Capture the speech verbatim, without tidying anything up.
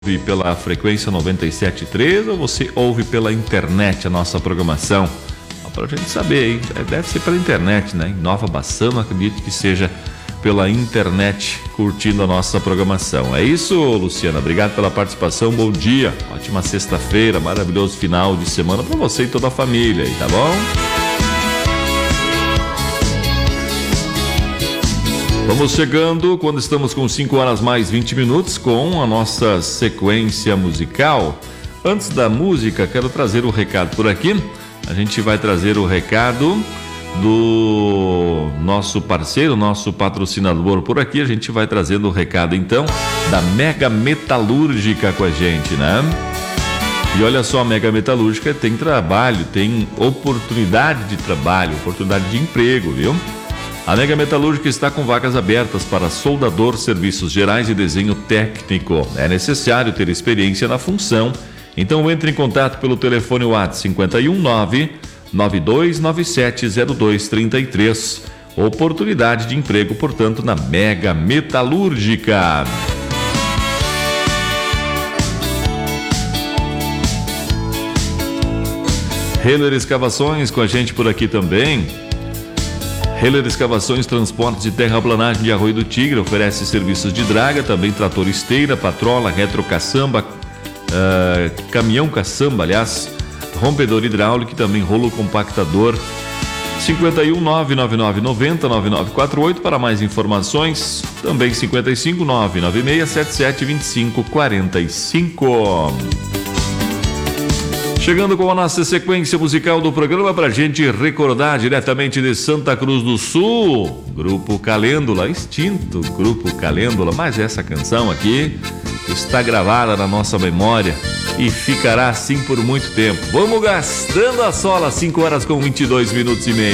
Ouve pela frequência noventa e sete ponto três ou você ouve pela internet a nossa programação? Para a gente saber aí, deve ser pela internet, né? Em Nova Bassama, acredito que seja pela internet, curtindo a nossa programação. É isso, Luciana, obrigado pela participação, bom dia, ótima sexta-feira, maravilhoso final de semana para você e toda a família aí, tá bom? Vamos chegando quando estamos com cinco horas mais vinte minutos com a nossa sequência musical. Antes da música, quero trazer o recado por aqui. A gente vai trazer o recado do nosso parceiro, nosso patrocinador por aqui. A gente vai trazendo o recado então da Mega Metalúrgica com a gente, né? E olha só, a Mega Metalúrgica tem trabalho, tem oportunidade de trabalho, oportunidade de emprego, viu? A Mega Metalúrgica está com vagas abertas para soldador, serviços gerais e desenho técnico. É necessário ter experiência na função. Então entre em contato pelo telefone WhatsApp cinco um nove, nove dois nove sete, zero dois três três. Oportunidade de emprego, portanto, na Mega Metalúrgica. Heller Escavações com a gente por aqui também. Heller Escavações, transportes de terraplanagem de Arroio do Tigre, oferece serviços de draga, também trator esteira, patrola, retrocaçamba, uh, caminhão caçamba, aliás, rompedor hidráulico e também rolo compactador. cinco um nove nove nove nove zero nove nove quatro oito para mais informações, também cinco cinco nove nove seis sete sete dois cinco quatro cinco. Chegando com a nossa sequência musical do programa para a gente recordar diretamente de Santa Cruz do Sul, Grupo Calêndula, extinto Grupo Calêndula, mas essa canção aqui está gravada na nossa memória e ficará assim por muito tempo. Vamos gastando a sola, cinco horas com vinte e dois minutos e meio.